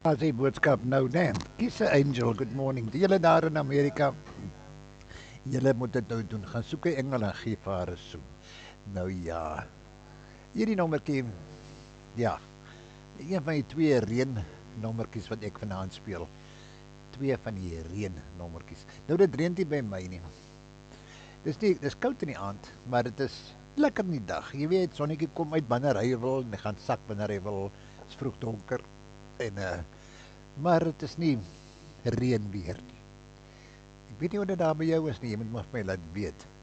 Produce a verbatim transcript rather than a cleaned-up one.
As die boodskap nou, né? Kies 'n angel, good morning. Die julle daar in Amerika, julle moet dit nou doen. Gaan soek 'n engel en gee vir haar 'n soen. Nou ja. Hierdie nommertjie, ja. Een van die twee reën nommertjies wat ek vanaand speel. Twee van die reën nommertjies. Nou dit reën nie by my nie. Dis nie, dis koud in die aand, maar dit is lekker in die dag. Jy weet, sonnetjie kom uit binne hy wil en hy gaan sak binne hy wil. Dit's vroeg donker en uh maar dit is nie reën weer nie. Ek weet nie hoe dit daar by jou is nie. Jy moet maar vir my laat weet.